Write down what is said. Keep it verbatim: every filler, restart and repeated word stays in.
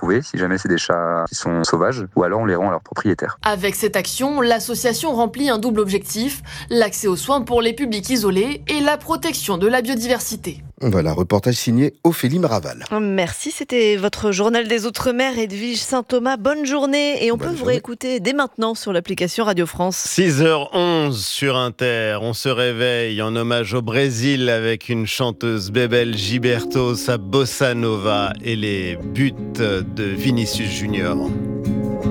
retrouver si jamais c'est des chats qui sont sauvages, ou alors on les rend à leurs propriétaires. Avec cette action, l'association remplit un double objectif, l'accès aux soins pour les publics isolés et la protection de la biodiversité. Voilà, reportage signé Ophélie Maraval. Merci, c'était votre journal des Outre-mer, Edwige Saint-Thomas. Bonne journée et on Bonne peut journée. vous réécouter dès maintenant sur l'application Radio France. six heures onze sur Inter, on se réveille en hommage au Brésil avec une chanteuse Bebel Gilberto, sa bossa nova et les buts de Vinicius Junior.